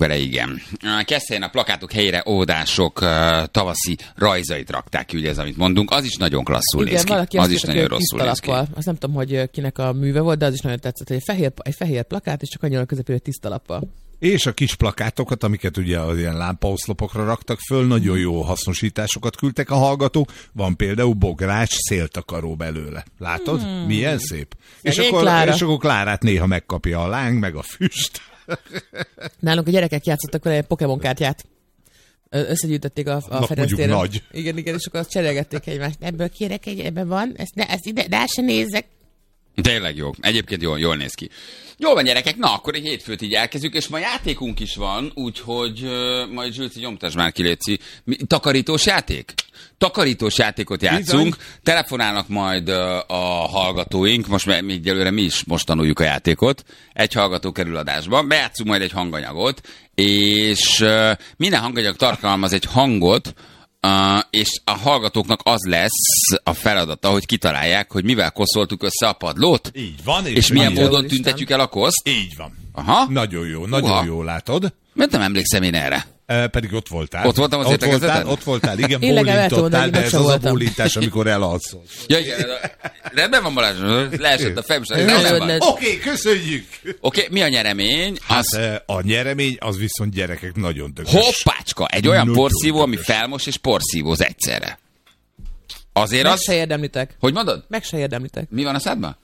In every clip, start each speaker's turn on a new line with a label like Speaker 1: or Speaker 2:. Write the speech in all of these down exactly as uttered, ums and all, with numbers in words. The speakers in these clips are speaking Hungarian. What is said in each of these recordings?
Speaker 1: bele, igen. Keszthelyen a plakátok helyére óvodások tavaszi rajzait rakták ki, ugye ez, amit mondunk. Az is nagyon klasszul
Speaker 2: igen,
Speaker 1: néz ki.
Speaker 2: Valaki
Speaker 1: az is nagyon rosszul néz ki.
Speaker 2: Azt nem tudom, hogy kinek a műve volt, de az is nagyon tetszett, hogy egy fehér, egy fehér plakát, és csak annyira a közepére tiszta lappal.
Speaker 3: És a kis plakátokat, amiket ugye az ilyen lámpaoszlopokra raktak föl, nagyon jó hasznosításokat küldtek a hallgatók. Van például bogrács széltakaró belőle. Látod? Hmm. Milyen szép. És akkor, és akkor Klárát néha megkapja a láng, meg a füst.
Speaker 2: Nálunk a gyerekek játszottak vele egy Pokémon kártyát. Összegyűjtötték a, a Ferenc téren.
Speaker 3: Nagy.
Speaker 2: Igen, igen, és akkor azt cserélgették egymást. Ebből kérek egy, ebben van, ezt, ne, ezt ide, de se nézzek.
Speaker 1: Tényleg jó. Egyébként jól, jól néz ki. Jól van, gyerekek, na akkor egy hétfőt így elkezdjük, és ma játékunk is van, úgyhogy uh, majd Zsülci, nyomtasd már ki, léci. Mi, takarítós játék? Takarítós játékot játszunk, bizony. Telefonálnak majd uh, a hallgatóink, most még előre mi is most tanuljuk a játékot, egy hallgató kerül adásba, bejátszunk majd egy hanganyagot, és uh, minden hanganyag tartalmaz egy hangot, Uh, és a hallgatóknak az lesz a feladata, hogy kitalálják, hogy mivel koszoltuk össze a padlót.
Speaker 3: Így van.
Speaker 1: És, és milyen módon tüntetjük el a koszt.
Speaker 3: Így van.
Speaker 1: Aha.
Speaker 3: Nagyon jó, nagyon Uha. jó, látod.
Speaker 1: Mert nem emlékszem én erre.
Speaker 3: E, pedig ott voltál.
Speaker 1: Ott voltam az
Speaker 3: ott voltál, ott voltál, igen, bólintottál, de ez az a bólintás, amikor elalszol.
Speaker 1: Ja, igen, rendben van, Balázs, leesett a fejem.
Speaker 3: Oké, okay, köszönjük.
Speaker 1: Oké, okay, mi a nyeremény?
Speaker 3: Az... Hát a nyeremény, az viszont gyerekek nagyon tökös.
Speaker 1: Hoppácska, egy olyan nagyon porszívó, tökös. Ami felmos és porszívóz egyszerre. Azért
Speaker 2: Meg
Speaker 1: az...
Speaker 2: se érdemlitek.
Speaker 1: Hogy mondod?
Speaker 2: Meg se érdemlitek.
Speaker 1: Mi van a szádban?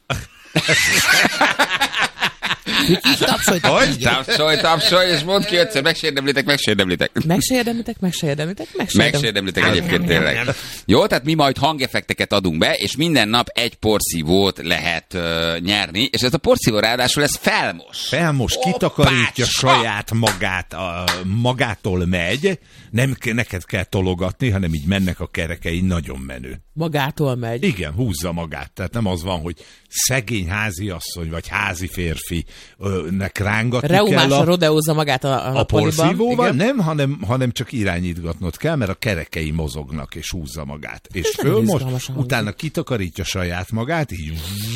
Speaker 2: Tapsolj,
Speaker 1: tapsolj, tapsolj, és mondd ki ötször, meg se érdemlitek, meg se érdemlitek.
Speaker 2: Meg se érdemlitek, meg se érdemlitek, meg se
Speaker 1: meg se érdemlitek egyébként tényleg. Jó, tehát mi majd hangeffekteket adunk be, és minden nap egy porszívót lehet uh, nyerni, és ez a porszívó ráadásul ez felmos.
Speaker 3: Felmos, kitakarítja saját magát, a, magától megy, nem neked kell tologatni, hanem így mennek a kerekei, nagyon menő.
Speaker 2: Magától megy.
Speaker 3: Igen, húzza magát. Tehát nem az van, hogy szegény háziasszony, vagy házi férfinek rángatni kell.
Speaker 2: Reumásra rodeózza magát a, a,
Speaker 3: a porszívóval, nem, hanem, hanem csak irányítgatnod kell, mert a kerekei mozognak, és húzza magát. És föl most, utána kitakarítja saját magát, így,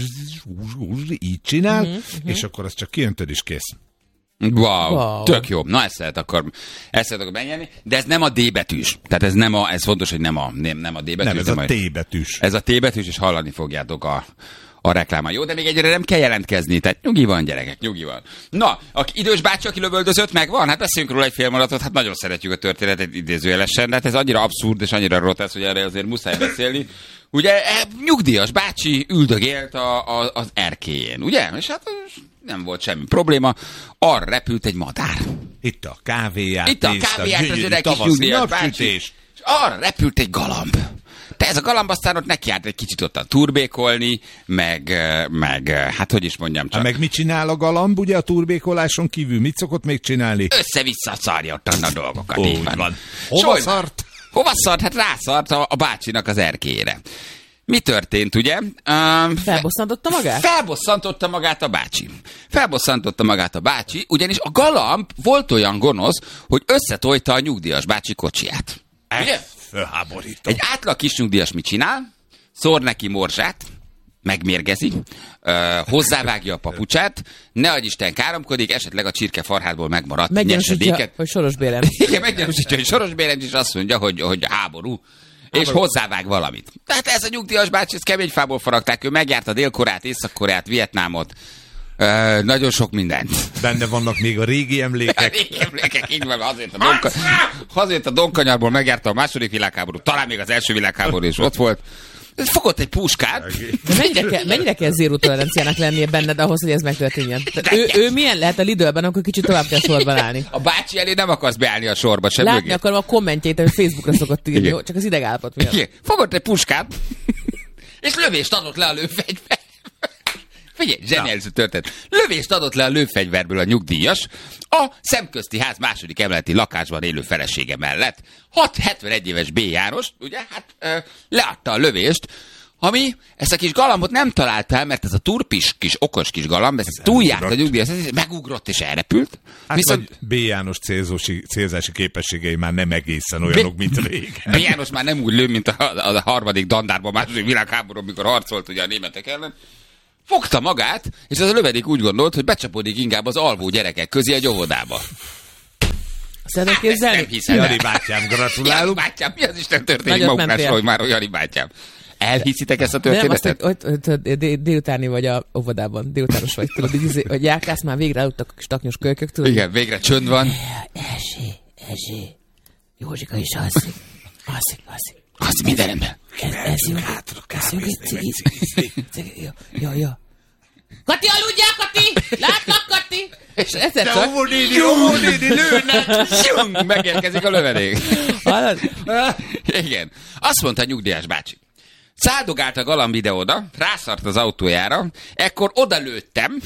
Speaker 3: így csinál, uh-huh, uh-huh. és akkor azt csak kiöntöd, és kész.
Speaker 1: Wow, wow, tök jó. Na, ezt lehet akkor, ezt lehet akkor megnyerni, de ez nem a D betűs. Tehát ez nem a, ez fontos, hogy nem a, nem, nem a D betűs.
Speaker 3: Nem, ez a T betűs.
Speaker 1: Ez a T betűs, és hallani fogjátok a, a rekláma. Jó, de még egyre nem kell jelentkezni, tehát nyugi van, gyerekek, nyugi van. Na, a idős bácsi, aki lövöldözött, megvan? Hát beszéljünk róla egy fél mondatot, hát nagyon szeretjük a történetet idézőjelesen, de hát ez annyira abszurd és annyira rotesz, hogy erre azért muszáj beszélni. Ugye, nyugdíjas bácsi üldögélt a, a, az erkélyén, ugye? És hát nem volt semmi probléma, arra repült egy madár.
Speaker 3: Itt a kávéját.
Speaker 1: Itt a kávéját az öreg kis nyugdíjas bácsi. És arra repült egy galamb. De ez a galamb aztán ott nekiállt egy kicsit ottan turbékolni, meg, meg, hát hogy is mondjam csak.
Speaker 3: Hát meg mit csinál a galamb, ugye a turbékoláson kívül? Mit szokott még csinálni?
Speaker 1: Össze-vissza szarja ottan a dolgokat.
Speaker 3: Úgy van. van. Hova szart?
Speaker 1: Hova szart? Hát rászart a, a bácsinak az erkélyére. Mi történt, ugye? Um,
Speaker 2: Felbosszantotta magát?
Speaker 1: Felbosszantotta magát a bácsi. Felbosszantotta magát a bácsi, ugyanis a galamb volt olyan gonosz, hogy összetojta a nyugdíjas bácsi kocsiját. Ugye?
Speaker 3: Fölháborító.
Speaker 1: Egy átlag kis nyugdíjas mit csinál? Szór neki morzsát, megmérgezi, uh, hozzávágja a papucsát, ne adj Isten káromkodik, esetleg a csirke farhádból megmaradt
Speaker 2: meggyanúsítja, hogy Soros Bélem.
Speaker 1: Igen, meggyanúsítja, hogy Soros Bélem, és azt mondja, hogy, hogy háború. És hozzávág valamit. Tehát ez a nyugdíjas bácsi, ez kemény fából faragták, ő megjárta Dél-Koreát, Észak-Koreát, Vietnámot, uh, nagyon sok mindent.
Speaker 3: Benne vannak még a régi emlékek.
Speaker 1: A régi emlékek, így van, azért a, donka, azért a Donkanyarból megjárta a második világháború, talán még az első világháború is ott volt. Fogott egy puskát.
Speaker 2: De mennyire kell, mennyire kell zéró toleranciának lennie benned ahhoz, hogy ez megtörténjen? Ő, ő milyen lehet a Lidlben, akkor kicsit tovább kell sorban állni?
Speaker 1: A bácsi elé nem akarsz beállni a sorba, sem
Speaker 2: látni
Speaker 1: mögé.
Speaker 2: akarom a kommentjeit, amit Facebookra szokott írni, jó? Csak az idegállapot miatt.
Speaker 1: Igen. Fogott egy puskát, és lövést adott le a lőfegyver. Figyelj, zseniális történet. Lövést adott le a lőfegyverből a nyugdíjas a Szemközti Ház második emeleti lakásban élő felesége mellett. hat hetvenegy éves B. János, ugye, hát ö, leadta a lövést, ami ezt a kis galambot nem találta el, mert ez a turpis kis, okos kis galamb, ez túljárt a nyugdíjas, ez megugrott és elrepült.
Speaker 3: Hát viszont B. János célzósi, célzási képességei már nem egészen olyanok, B... mint régen.
Speaker 1: B. János már nem úgy lő, mint a, a, a harmadik dandárban, második világháború, amikor harcolt ugye a németek ellen. Fogta magát, és az a lövedék úgy gondolt, hogy becsapódik inkább az alvó gyerekek közé egy óvodába.
Speaker 2: Szeretem képzelni?
Speaker 1: Nem hiszem.
Speaker 3: Jani bátyám, gratulálunk.
Speaker 1: Jani bátyám, mi az Isten történik
Speaker 2: Nagyot
Speaker 1: magukásról,
Speaker 2: mentél.
Speaker 1: hogy már Jani bátyám? Elhiszitek ezt a
Speaker 2: De nem azt,
Speaker 1: történetet?
Speaker 2: hogy, hogy, hogy dél- délutáni vagy a óvodában, délutános vagy, tudod, így, hogy járkálsz, már végre aludtak a kis taknyos kölykök, tudod?
Speaker 1: Igen, végre csönd van.
Speaker 2: Erzsé, Erzsé, Józsika is alszik, alszik, alszik.
Speaker 1: Az minden rendben.
Speaker 2: Ez, ez jó, ez jó, jó, jó, jó. Kati, aludjál, Kati! Látlak, Kati! És egyszer csak...
Speaker 3: Ó, néni, ó, néni, lőnek!
Speaker 1: Sjung, megérkezik a lövedék.
Speaker 2: Hallod?
Speaker 1: Igen. Azt mondta a nyugdíjas bácsi. Száldogált a galamb ide-oda, rászart az autójára, ekkor odalőttem,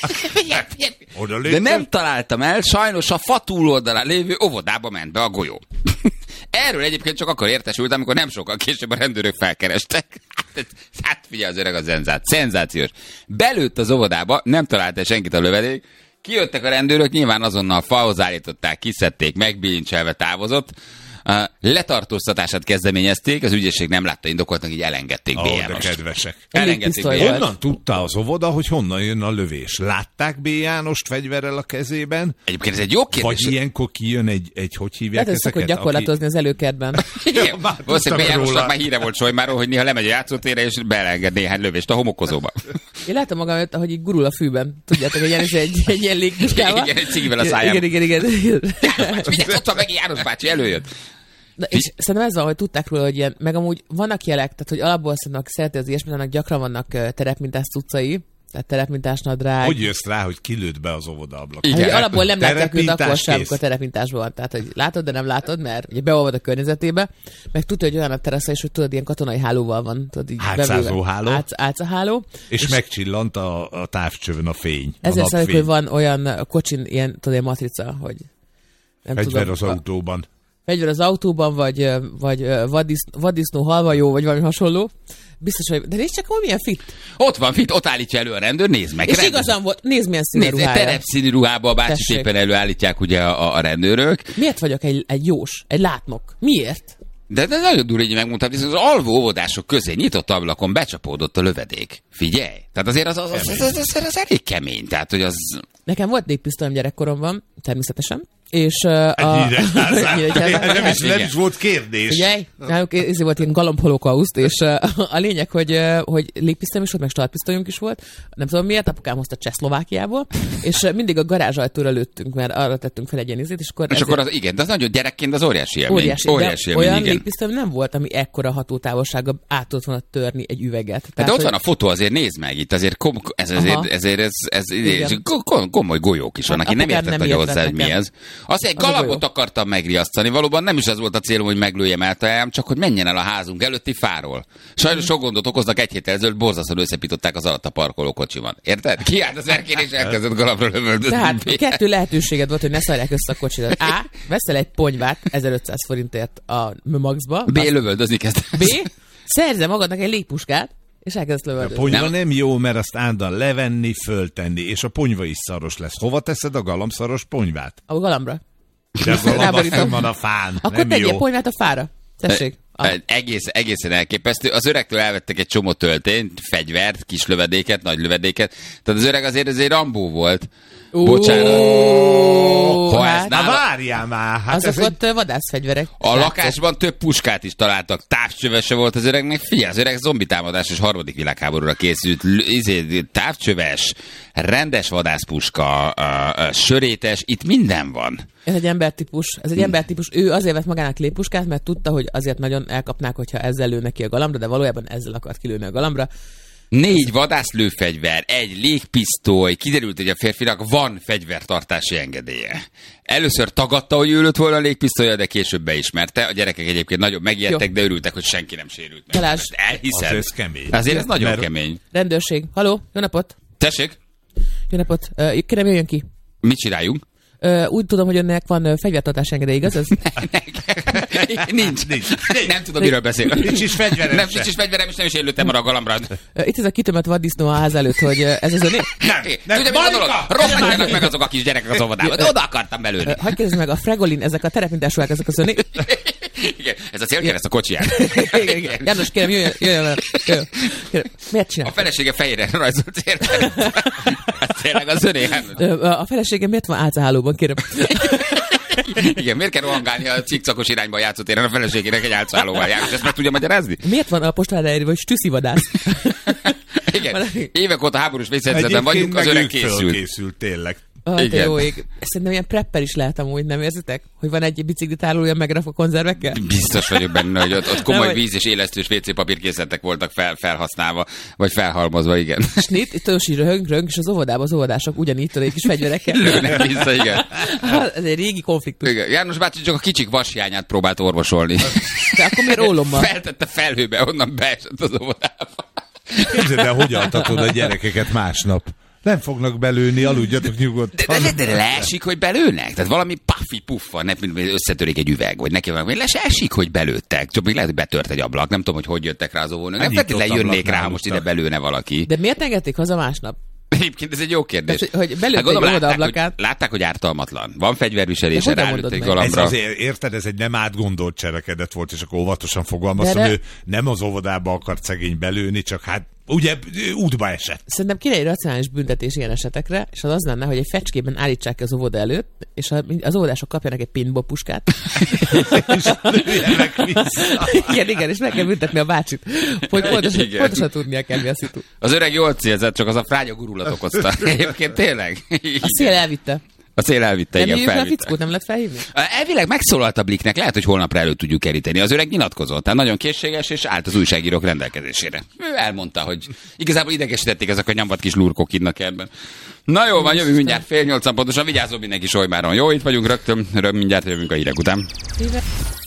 Speaker 3: Oda
Speaker 1: de
Speaker 3: lőttem?
Speaker 1: nem találtam el, sajnos a fa túloldalán lévő óvodába ment be a golyó. Erről egyébként csak akkor értesültem, amikor nem sokkal később a rendőrök felkerestek. Hát, hát figyelj, az öreg a zenzát. Szenzációs. Belőtt az óvodába, nem találta senkit a lövedék, kijöttek a rendőrök, nyilván azonnal falhoz állították, kiszedték, megbilincselve távozott. Uh, letartóztatását kezdeményezték, az ügyészség nem látta indokoltnak, így elengedték
Speaker 3: Ó,
Speaker 1: bé
Speaker 3: de
Speaker 1: Jánost.
Speaker 3: kedvesek.
Speaker 1: Elengedték
Speaker 2: pisztoly
Speaker 1: bé Jánost.
Speaker 2: volt.
Speaker 3: Honnan tudta az óvoda, hogy honnan jön a lövés? Látták B. Jánost fegyverrel a kezében?
Speaker 1: Egyébként ez egy jó kérdés.
Speaker 3: Vagy ilyenkor kijön egy, egy hogy hívják
Speaker 2: Lehet, hogy szokott
Speaker 3: ezeket?
Speaker 2: gyakorlatozni az előkertben.
Speaker 1: Igen,
Speaker 3: változtak
Speaker 1: valószínűleg bé Jánosnak
Speaker 3: róla.
Speaker 1: már híre volt Solymáról, hogy néha lemegy a játszótérre, és beelenged néhány lövést a homokozóba.
Speaker 2: Én látom magam, hogy így gurul a fűben. Tudjátok, hogy ilyen, egy, egy ilyen légpuskával.
Speaker 1: Igen, egy cigivel a szájában.
Speaker 2: Igen, igen, igen. igen.
Speaker 1: Mindjárt ott van meg János bácsi, előjött.
Speaker 2: Na, és szerintem ez van, hogy tudták róla, hogy ilyen, meg amúgy vannak jelek, tehát hogy alapból szerintem, aki szereti az ilyesmit, annak gyakran vannak uh, terepmintás cuccai, tehát terepmintás nadrág.
Speaker 3: Hogy jössz rá, hogy kilőtt be az óvoda ablakon?
Speaker 1: Igen.
Speaker 2: Hát, hogy alapból nem látják őt
Speaker 3: Terepintás
Speaker 2: akkor sem,
Speaker 3: kész.
Speaker 2: amikor terepintásban van. Tehát, hogy látod, de nem látod, mert ugye beolvad a környezetébe, meg tudja, hogy olyan a terasza is, hogy tudod, ilyen katonai hálóval van. Tudod, így
Speaker 3: Átszázó
Speaker 2: bevőve.
Speaker 3: háló.
Speaker 2: Átsz, átszaháló.
Speaker 3: És, és megcsillant a, a távcsövön a fény.
Speaker 2: Ezzel
Speaker 3: a
Speaker 2: szerint,
Speaker 3: napfény.
Speaker 2: hogy van olyan kocsin, ilyen, tudod, ilyen matrica, hogy nem
Speaker 3: Fegyver
Speaker 2: tudom,
Speaker 3: az
Speaker 2: a-
Speaker 3: autóban.
Speaker 2: fegyver az autóban, vagy, ö, vagy ö, vaddisz, vaddisznó halvajó, vagy valami hasonló. Biztos, hogy... De nézd csak, hogy milyen fit.
Speaker 1: Ott van, fit, ott állítja elő a rendőr, nézd meg.
Speaker 2: És
Speaker 1: rendőr.
Speaker 2: igazán volt, nézd milyen színű
Speaker 1: Nézd, egy
Speaker 2: ruhája.
Speaker 1: terepszínű ruhába a bácsi
Speaker 2: Tessék.
Speaker 1: szépen előállítják ugye a, a rendőrök.
Speaker 2: Miért vagyok egy, egy jós, egy látnok? Miért?
Speaker 1: De, de nagyon durva, hogy megmondtam, viszont az alvó óvodások közé nyitott ablakon becsapódott a lövedék. Figyelj! Tehát azért az, az, az, az, az, az, az elég kemény. Tehát, hogy az...
Speaker 2: Nekem volt légpisztolyom gyerekkoromban, természetesen. És uh, a...
Speaker 3: Nyíregyházán.
Speaker 2: Nyíregyházán.
Speaker 3: nem, is, nem
Speaker 2: Igen.
Speaker 3: is volt kérdés.
Speaker 2: Figyelj, náluk ez volt ilyen galambholokauszt, és uh, a lényeg, hogy, uh, hogy légpisztolyom is volt, meg startpisztolyunk is volt. Nem tudom miért, apukám hozta Csehszlovákiából, és uh, mindig a garázsajtóra lőttünk, mert arra tettünk fel egy ilyen izét, és akkor...
Speaker 1: És
Speaker 2: ezért-
Speaker 1: akkor az, igen, de az nagyon gyerekként az óriási élmény.
Speaker 2: Óriási,
Speaker 1: óriási
Speaker 2: de
Speaker 1: élmény,
Speaker 2: olyan
Speaker 1: igen.
Speaker 2: légpisztolyom nem volt, ami ekkora hatótávolsága át tudott volna törni egy üveget.
Speaker 1: Hát de ott van a fotó, azért nézd meg, itt azért, kom, ez, ezért,
Speaker 2: Aha.
Speaker 1: ezért ez, ez, ez
Speaker 2: Igen.
Speaker 1: go- go- komoly golyók is vannak.
Speaker 2: Hát
Speaker 1: Én nem
Speaker 2: apukám
Speaker 1: értettem,
Speaker 2: nem
Speaker 1: hogy
Speaker 2: értett
Speaker 1: hozzá, hogy mi
Speaker 2: nekem.
Speaker 1: ez. Azt egy
Speaker 2: Az a
Speaker 1: galambot
Speaker 2: golyó.
Speaker 1: akartam megriasztani, valóban nem is az volt a célom, hogy meglőjem eltajám, csak hogy menjen el a házunk előtti fáról. Sajnos sok gondot okoznak, egy héttel ezelőtt borzasztóan összepították az alatt a parkolókocsiban. Érted? Kiállt az erkén és elkezdett galambra lövöldözni.
Speaker 2: Tehát kettő lehetőséged volt, hogy ne szarják össze a kocsidat. A. Veszel egy ponyvát ezerötszáz forintért a Maxba.
Speaker 1: B. lövöldözni kezd.
Speaker 2: B. Szerze magadnak egy légpuskát, és elkezdesz
Speaker 3: A
Speaker 2: lövöldözni.
Speaker 3: ponyva
Speaker 1: Nem.
Speaker 3: nem jó, mert azt állandóan levenni, föltenni, és a ponyva is szaros lesz. Hova teszed a galambszaros ponyvát?
Speaker 2: A galambra.
Speaker 3: De az galamba
Speaker 2: Ráborítom.
Speaker 3: fenn van a fán.
Speaker 2: Akkor
Speaker 3: nem
Speaker 2: tegyél
Speaker 3: jó.
Speaker 2: ponyvát a fára. Tessék. A,
Speaker 1: Egész, egészen elképesztő. Az öregtől elvettek egy csomó töltényt, fegyvert, kis lövedéket, nagy lövedéket. Tehát az öreg azért azért Rambó volt.
Speaker 2: Ó,
Speaker 1: Bocsánat. Ha ez
Speaker 2: hát,
Speaker 3: Hát
Speaker 1: nála,
Speaker 3: várjál már! Hát
Speaker 2: azok
Speaker 3: ez egy...
Speaker 2: ott ö, vadászfegyverek.
Speaker 1: a lakásban több puskát is találtak. Távcsövese volt az öregnek. Figyelj, az öreg zombitámadás és harmadik világháborúra készült. L- izé, távcsöves, rendes vadászpuska, uh, uh, sörétes, itt minden van.
Speaker 2: Ez egy embertípus. Ez egy embertípus. Ő azért vett magának légpuskát, mert tudta, hogy azért nagyon elkapnák, hogyha ezzel lő neki a galambra, de valójában ezzel akart kilőni a galambra.
Speaker 1: Négy vadászlőfegyver, egy légpisztoly, kiderült, hogy a férfinak van fegyvertartási engedélye. Először tagadta, hogy ő lőtt volna a légpisztolya, de később beismerte. A gyerekek egyébként nagyon megijedtek,
Speaker 2: Jó.
Speaker 1: de örültek, hogy senki nem sérült meg.
Speaker 2: Balázs.
Speaker 1: Most elhiszed.
Speaker 3: Azért ez kemény.
Speaker 1: Azért ez nagyon
Speaker 3: Mert-
Speaker 1: kemény.
Speaker 2: Rendőrség. Haló, jó napot.
Speaker 1: Tessék,
Speaker 2: Jó napot. Uh, kérem, jöjjön ki.
Speaker 1: mit csináljunk?
Speaker 2: Uh, úgy tudom, hogy önnek van uh, fegyvertartási engedély, igaz ez?
Speaker 1: nincs. nincs. Nem tudom, miről beszél.
Speaker 3: Nincs is fegyverem
Speaker 1: Nem,
Speaker 3: se.
Speaker 1: nincs is fegyverem, és nem is én lőttem arra a galambra.
Speaker 2: Uh, itt ez a kitömött vaddisznó a ház előtt, hogy uh, ez az öné?
Speaker 3: Nem, nem.
Speaker 1: Tudja, mi a dolog?
Speaker 3: Marika!
Speaker 1: Rohadjanak meg azok a kis gyerekek az óvodában. De oda akartam belőni.
Speaker 2: Uh, hagyj kérdezz meg, a Fregolin, ezek a terepintásúak, ezek az öné?
Speaker 1: Igen, ez a célkereszt a kocsiján.
Speaker 2: Igen, igen. János, kérem, jöjjön, jöjjön el. Jöjjön. Kérem. Miért
Speaker 1: A
Speaker 2: csinál?
Speaker 1: felesége fejére rajzolt célkereszt. Hát tényleg az öné.
Speaker 2: Ö, A feleségem miért van álcahálóban, kérem?
Speaker 1: Igen, miért kell rohangálni a cikcakos irányba a játszótéren a feleségének egy álcálóval jár, és ezt meg tudja magyarázni?
Speaker 2: Miért van a postára írva, hogy stüszivadász?
Speaker 1: Igen, évek óta háborús vészhelyzetben vagyunk, az öreg készült.
Speaker 3: készült tényleg.
Speaker 2: Ah, te jó ég. Szerintem ilyen prepper is lehet amúgy, nem érzitek? Hogy van egy biciklitárolója megrakva konzervekkel?
Speaker 1: Biztos vagyok benne, hogy ott, ott komoly
Speaker 2: Nem,
Speaker 1: víz és élesztős vé cé papírkészletek voltak fel, felhasználva, vagy felhalmozva, igen.
Speaker 2: És itt, itt is röhöng, röhöng, és az óvodában az óvodások ugyanígy törők kis fegyverekkel.
Speaker 1: Lőnek vissza, igen.
Speaker 2: Hát, ez egy régi konfliktus.
Speaker 1: igen. János bácsi csak a kicsik vashiányát próbált orvosolni.
Speaker 2: De akkor miért ólommal?
Speaker 1: Feltette felhőbe, onnan beesett az óvodába.
Speaker 3: Képzeld el, hogy altatod a gyerekeket másnap. Nem fognak belőni, aludjatok nyugodtan.
Speaker 1: De, de, de leesik, hogy belőnek? Tehát valami puffi puffa, nem összetörik egy üveg, vagy neki valami, le se esik, hogy belőttek. Csak még lehet, hogy betört egy ablak. Nem tudom, hogy hogy jöttek rá az óvónők. Nem feltétlenül jönnék rá, ha most ide belőne valaki.
Speaker 2: De miért engedték haza másnap?
Speaker 1: Egyébként ez egy jó kérdés.
Speaker 2: Tehát, hogy belőtték hát,
Speaker 1: gondolom, látták,
Speaker 2: ablakát.
Speaker 1: Hogy, látták, hogy ártalmatlan. Van fegyverviselése, rálőtték galambra.
Speaker 3: Ez azért, érted, ez egy nem átgondolt cselekedet volt, és akkor óvatosan fogalmaztam,
Speaker 2: de...
Speaker 3: ő nem az óvodába akart szegény belőni, csak hát ugye útba esett.
Speaker 2: Szerintem kéne egy racionális büntetés ilyen esetekre, és az az lenne, hogy egy fecskében állítsák ki az óvoda előtt, és az óvodások kapjanak egy paintball puskát.
Speaker 3: És lőjenek vissza.
Speaker 2: Igen, igen, és meg kell büntetni a bácsit, hogy pontosan, pontosan tudnia kell, mi a szitu.
Speaker 1: Az öreg jól célzett, csak az a frágya gurulat okozta. Egyébként tényleg.
Speaker 2: A szél elvitte.
Speaker 1: A szél elvitte,
Speaker 2: nem
Speaker 1: igen,
Speaker 2: felvitte.
Speaker 1: felvitte.
Speaker 2: A fickót nem lehet felhívni?
Speaker 1: Elvileg megszólalt a Bliknek, lehet, hogy holnapra elő tudjuk keríteni. Az öreg nyilatkozott, tehát nagyon készséges, és állt az újságírók rendelkezésére. Ő elmondta, hogy igazából idegesítették ezek a nyomvat kis lurkok innak ebben. Na jó, van, jövünk mindjárt fél nyolcan pontosan, vigyázzon mindenki Solymáron. Jó, itt vagyunk rögtön, rögtön mindjárt jövünk a hírek után.
Speaker 2: Híve.